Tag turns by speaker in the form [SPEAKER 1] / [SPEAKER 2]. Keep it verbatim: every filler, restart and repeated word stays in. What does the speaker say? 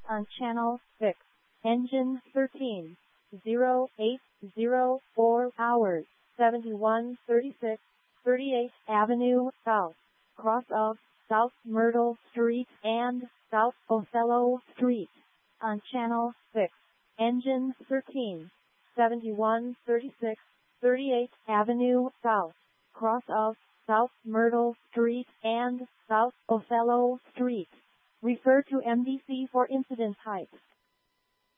[SPEAKER 1] on Channel six, Engine thirteen, zero eight zero four hours, seventy-one thirty-six, thirty-eighth Avenue South, cross of South Myrtle Street and South Othello Street, on Channel six, Engine thirteen, seventy-one thirty-six, thirty-eighth Avenue South, cross of South Myrtle Street and South Othello Street. Refer to M D C for incident type.